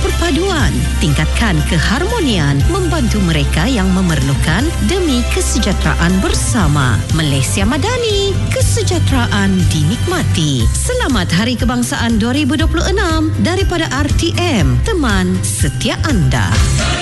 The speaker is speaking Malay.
perpaduan, tingkatkan keharmonian, membantu mereka yang memerlukan demi kesejahteraan bersama. Malaysia Madani, kesejahteraan dinikmati. Selamat Hari Kebangsaan 2026 daripada RTM, teman setia anda.